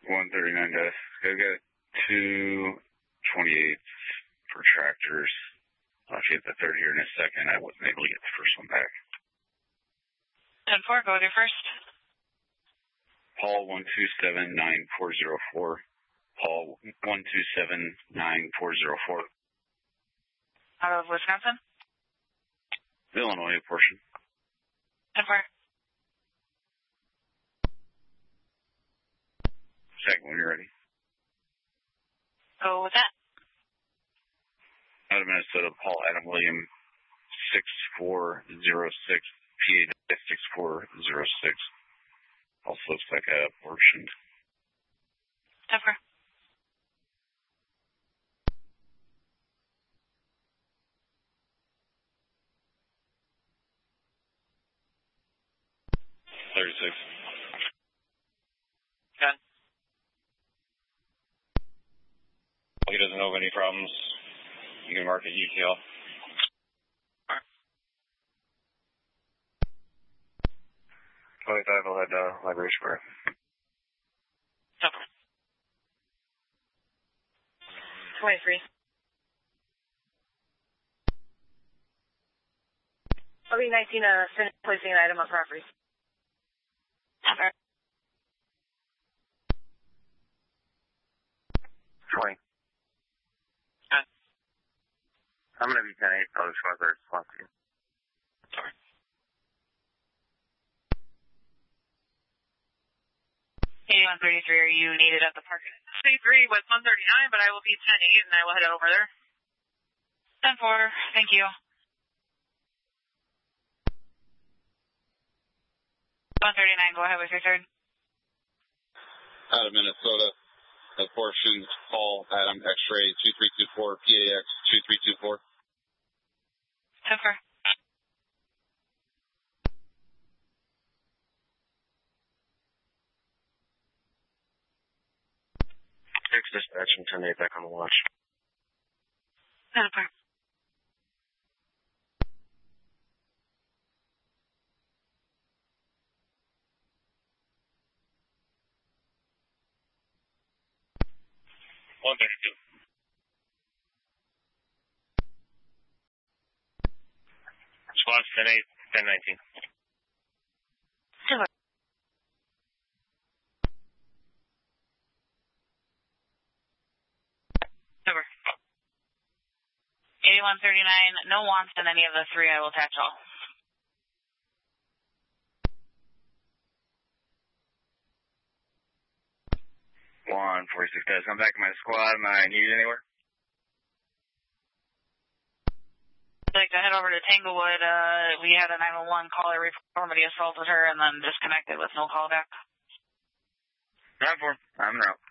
139 deaths. I've got 228s for tractors. I'll get the third here in a second. I wasn't able to get the first one back. 10-4, go with your first. Paul 1279404. Paul 1279404. Out of Wisconsin? Illinois portion. 10-4. Second when you're ready. Go with that. Out of Minnesota, Paul Adam William 6406, PA 6406. Also looks like a portion. 10-4. Done. He doesn't know of any problems. You can mark it UTL. Right. 25, I'll head Library Square. 23. I'll be 19, finish placing an item on property. Okay. 20. I'm going to be 10-8, I'll just want to response to you. Sorry. 8133, are you needed at the park? 23 was 139, but I will be 10-8 and I will head over there. 10-4, thank you. 139, go ahead with your third. Out of Minnesota, the portion, Paul Adam X-ray 2324, PAX 2324. 10-4. Fix dispatch and 10-8 back on the watch. 10-4. Response 10-8, 10-19. 8139, no wants in any of the three. I will attach all. One 46 guys. I'm back in my squad. Am I needed anywhere? I'd like to head over to Tanglewood. We had a 911 caller report somebody assaulted her and then disconnected with no callback. 9-4. I'm out.